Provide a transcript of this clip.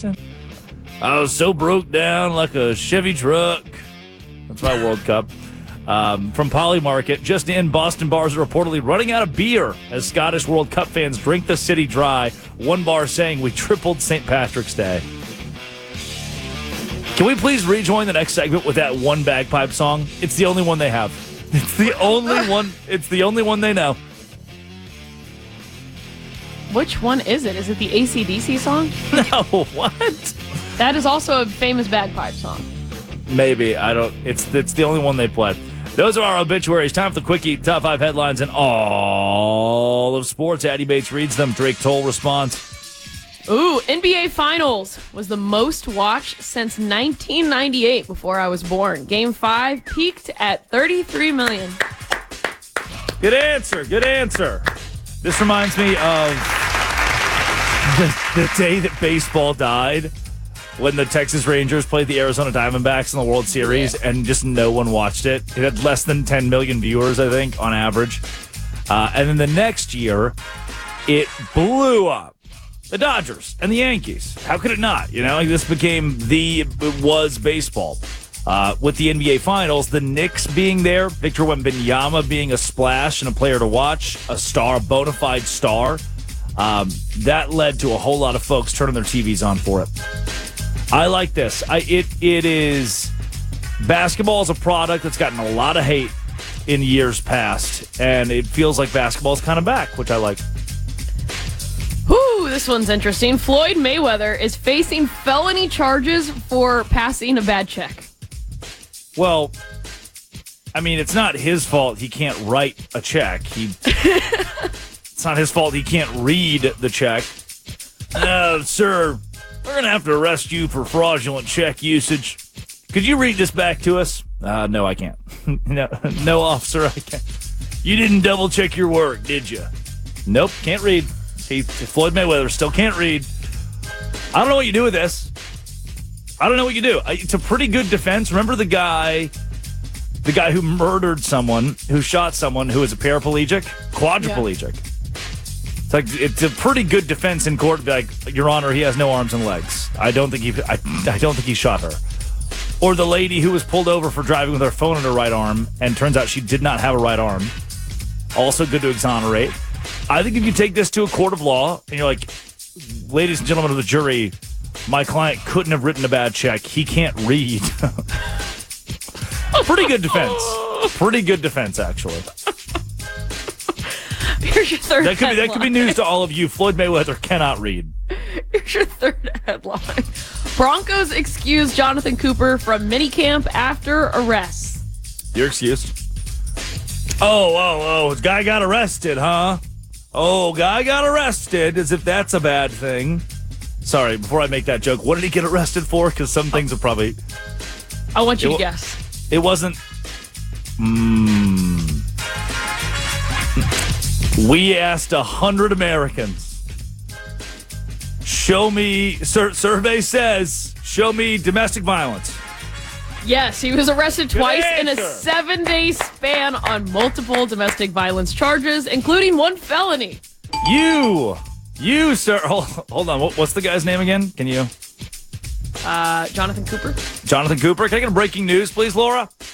Boston. I was so broke down like a Chevy truck. That's my World Cup. From Polymarket, just in, Boston bars are reportedly running out of beer as Scottish World Cup fans drink the city dry. One bar saying, "We tripled St. Patrick's Day." Can we please rejoin the next segment with that one bagpipe song? It's the only one they have. It's the only one. It's the only one they know. Which one is it? Is it the AC/DC song? No, what? That is also a famous bagpipe song. Maybe. I don't. It's the only one they play. Those are our obituaries. Time for the Quickie Top 5 headlines in all of sports. Addie Bates reads them. Drake Toll responds. Ooh, NBA Finals was the most watched since 1998, before I was born. Game 5 peaked at 33 million. Good answer. Good answer. This reminds me of the day that baseball died, when the Texas Rangers played the Arizona Diamondbacks in the World Series, and just no one watched it. It had less than 10 million viewers, I think, on average. And then the next year, it blew up. The Dodgers and the Yankees. How could it not? You know, like, this became it was baseball. With the NBA Finals, the Knicks being there, Victor Wembanyama being a splash and a player to watch, a star, a bona fide star, that led to a whole lot of folks turning their TVs on for it. I like this. It is, basketball is a product that's gotten a lot of hate in years past, and it feels like basketball is kind of back, which I like. Whew, this one's interesting. Floyd Mayweather is facing felony charges for passing a bad check. Well, I mean, it's not his fault he can't write a check. It's not his fault he can't read the check. Sir, we're going to have to arrest you for fraudulent check usage. Could you read this back to us? No, I can't. No, officer, I can't. You didn't double check your work, did you? Nope, can't read. Floyd Mayweather still can't read. I don't know what you do with this. I don't know what you do. It's a pretty good defense. Remember the guy who murdered someone, who shot someone who was a paraplegic? Quadriplegic. Yeah. It's a pretty good defense in court to be like, Your Honor, he has no arms and legs. I don't think he shot her. Or the lady who was pulled over for driving with her phone in her right arm, and turns out she did not have a right arm. Also good to exonerate. I think if you take this to a court of law and you're like, ladies and gentlemen of the jury, my client couldn't have written a bad check. He can't read. Pretty good defense. Pretty good defense, actually. Here's your third headline. That could be news to all of you. Floyd Mayweather cannot read. Here's your third headline. Broncos excuse Jonathan Cooper from minicamp after arrest. You're excused. Oh, guy got arrested, huh? Oh, guy got arrested, as if that's a bad thing. Sorry, before I make that joke, what did he get arrested for? Because some things are probably... I want you to guess. It wasn't... We asked 100 Americans. Show me... Survey says, show me domestic violence. Yes, he was arrested twice in a 7-day span on multiple domestic violence charges, including one felony. You, sir. Hold on. What's the guy's name again? Can you? Jonathan Cooper. Jonathan Cooper. Can I get a breaking news, please, Laura?